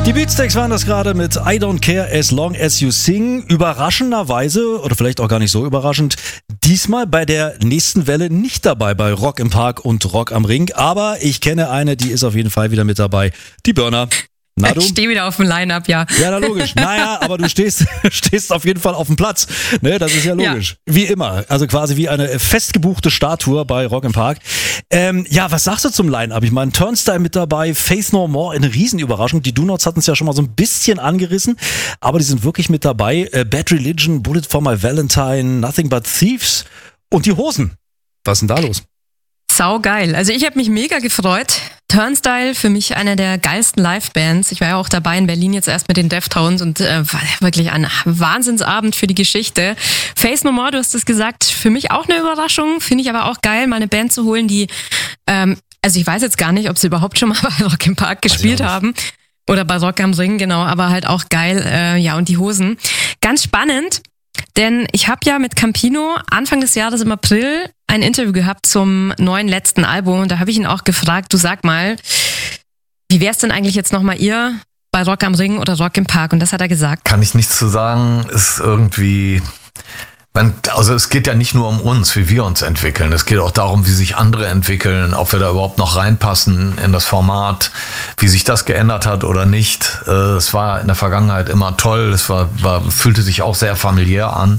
Die Beatsteaks waren das gerade mit I Don't Care As Long As You Sing. Überraschenderweise, oder vielleicht auch gar nicht so überraschend, diesmal bei der nächsten Welle nicht dabei bei Rock im Park und Rock am Ring. Aber ich kenne eine, die ist auf jeden Fall wieder mit dabei. Die Burna. Na, du? Ich stehe wieder auf dem Line-Up, ja. Ja, na logisch. Naja, aber du stehst auf jeden Fall auf dem Platz. Ne, das ist ja logisch. Ja. Wie immer. Also quasi wie eine festgebuchte Statue bei Rock im Park. Ja, was sagst du zum Line-Up? Ich meine, Turnstile mit dabei, Faith No More, eine Riesenüberraschung. Die Do-Nots hatten es ja schon mal so ein bisschen angerissen, aber die sind wirklich mit dabei. Bad Religion, Bullet for My Valentine, Nothing But Thieves und die Hosen. Was ist denn da los? Sau geil. Also ich habe mich mega gefreut. Turnstile, für mich einer der geilsten Live-Bands. Ich war ja auch dabei in Berlin jetzt erst mit den Deftones und war wirklich ein Wahnsinnsabend für die Geschichte. Faith No More, du hast es gesagt, für mich auch eine Überraschung. Finde ich aber auch geil, mal eine Band zu holen, die, also ich weiß jetzt gar nicht, ob sie überhaupt schon mal bei Rock im Park gespielt haben. Oder bei Rock am Ring, genau, aber halt auch geil. Ja, und die Hosen. Ganz spannend. Denn ich habe ja mit Campino Anfang des Jahres im April ein Interview gehabt zum neuen letzten Album und da habe ich ihn auch gefragt, du sag mal, wie wär's denn eigentlich jetzt nochmal ihr bei Rock am Ring oder Rock im Park? Und das hat er gesagt. Kann ich nichts zu sagen, ist irgendwie... Also es geht ja nicht nur um uns, wie wir uns entwickeln. Es geht auch darum, wie sich andere entwickeln, ob wir da überhaupt noch reinpassen in das Format, wie sich das geändert hat oder nicht. Es war in der Vergangenheit immer toll, es fühlte sich auch sehr familiär an.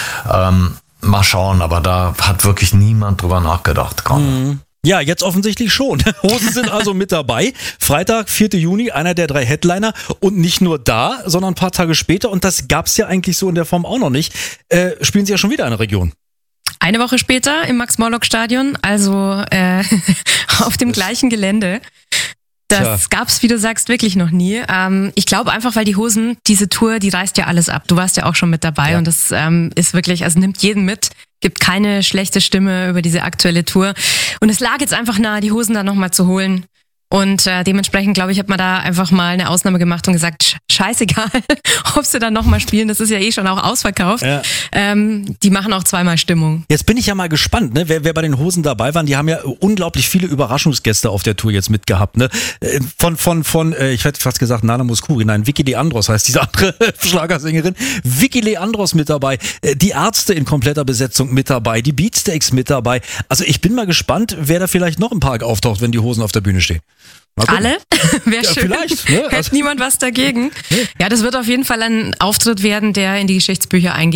Mal schauen, aber da hat wirklich niemand drüber nachgedacht gerade. Ja, jetzt offensichtlich schon. Hosen sind also mit dabei. Freitag, 4. Juni, einer der 3 Headliner. Und nicht nur da, sondern ein paar Tage später, und das gab's ja eigentlich so in der Form auch noch nicht, spielen sie ja schon wieder in der Region. Eine Woche später im Max-Morlock-Stadion, also auf dem gleichen Gelände. Das gab's, wie du sagst, wirklich noch nie. Ich glaube einfach, weil die Hosen, diese Tour, die reißt ja alles ab. Du warst ja auch schon mit dabei und das ist wirklich, also nimmt jeden mit. Gibt keine schlechte Stimme über diese aktuelle Tour. Und es lag jetzt einfach nahe, die Hosen da nochmal zu holen. Und dementsprechend, glaube ich, hat man da einfach mal eine Ausnahme gemacht und gesagt, scheißegal, ob sie dann nochmal spielen, das ist ja eh schon auch ausverkauft. Ja. Die machen auch zweimal Stimmung. Jetzt bin ich ja mal gespannt, ne? Wer bei den Hosen dabei waren, die haben ja unglaublich viele Überraschungsgäste auf der Tour jetzt mitgehabt. Ne? Von ich hätte fast gesagt Nana Mouskouri, nein, Vicky Leandros heißt diese andere Schlagersängerin. Vicky Leandros mit dabei, die Ärzte in kompletter Besetzung mit dabei, die Beatsteaks mit dabei. Also ich bin mal gespannt, wer da vielleicht noch im Park auftaucht, wenn die Hosen auf der Bühne stehen. Alle? Wäre schön. Vielleicht. Ne? Hätte niemand was dagegen. Ja, das wird auf jeden Fall ein Auftritt werden, der in die Geschichtsbücher eingeht.